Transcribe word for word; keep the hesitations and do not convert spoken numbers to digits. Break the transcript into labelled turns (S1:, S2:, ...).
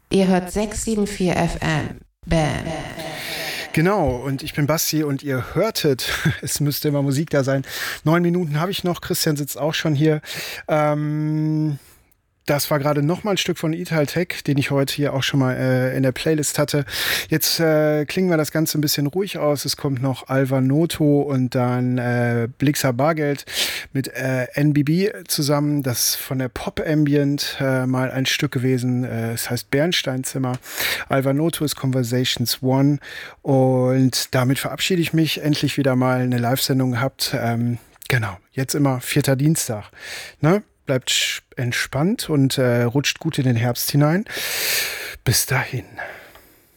S1: Ihr hört sechs sieben vier F M. Bam.
S2: Genau, und ich bin Basti und ihr hörtet, es müsste immer Musik da sein. Neun Minuten habe ich noch, Christian sitzt auch schon hier. Ähm, das war gerade noch mal ein Stück von Italtech, den ich heute hier auch schon mal äh, in der Playlist hatte. Jetzt äh, klingen wir das Ganze ein bisschen ruhig aus. Es kommt noch Alvanoto und dann äh, Blixa Bargeld mit äh, N B B zusammen. Das ist von der Pop Ambient äh, mal ein Stück gewesen. Äh, es heißt Bernsteinzimmer. Alvanoto ist Conversations One. Und damit verabschiede ich mich. Endlich wieder mal eine Live-Sendung gehabt. Ähm, genau, jetzt immer vierter Dienstag. Ne? Bleibt entspannt und äh, rutscht gut in den Herbst hinein. Bis dahin.